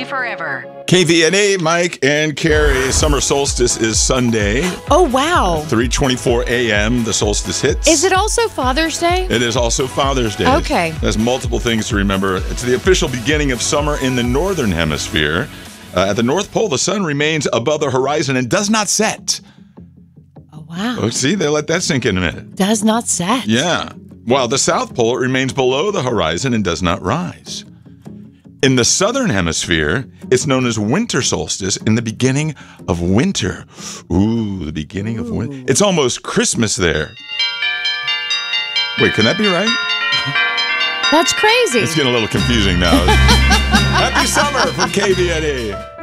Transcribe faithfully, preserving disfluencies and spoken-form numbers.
forever. K V N A, Mike and Carrie. Summer solstice is Sunday. Oh, wow. three twenty-four a.m. the solstice hits. Is it also Father's Day? It is also Father's Day. Okay. There's multiple things to remember. It's the official beginning of summer in the northern hemisphere. Uh, at the North Pole, the sun remains above the horizon and does not set. Oh, wow. Oh, see, they let that sink in a minute. Does not set. Yeah. While the South Pole, it remains below the horizon and does not rise. In the southern hemisphere, it's known as winter solstice in the beginning of winter. Ooh, the beginning of winter. It's almost Christmas there. Wait, can that be right? That's crazy. It's getting a little confusing now. Happy summer from K V N A.